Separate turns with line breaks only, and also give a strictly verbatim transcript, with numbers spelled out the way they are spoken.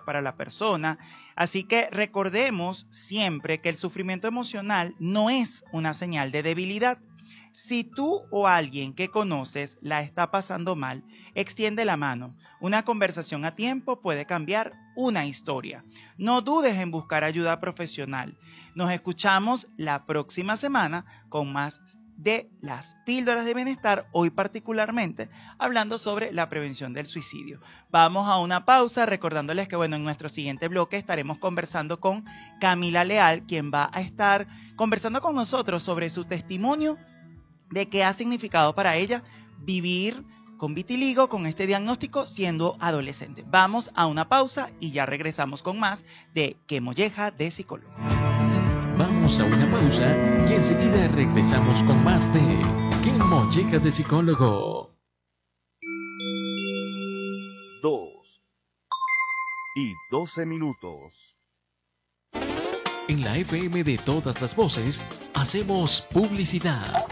para la persona. Así que recordemos siempre que el sufrimiento emocional no es una señal de debilidad. Si tú o alguien que conoces la está pasando mal, extiende la mano. Una conversación a tiempo puede cambiar una historia. No dudes en buscar ayuda profesional. Nos escuchamos la próxima semana con más de las píldoras de bienestar, hoy particularmente hablando sobre la prevención del suicidio. Vamos a una pausa recordándoles que bueno, en nuestro siguiente bloque estaremos conversando con Camila Leal, quien va a estar conversando con nosotros sobre su testimonio de qué ha significado para ella vivir con vitiligo, con este diagnóstico siendo adolescente. Vamos a una pausa y ya regresamos con más de Qué Molleja de Psicólogo.
Vamos a una pausa y enseguida regresamos con más de Qué Molleja de Psicólogo.
Dos y doce minutos.
En la F M de todas las voces, hacemos publicidad.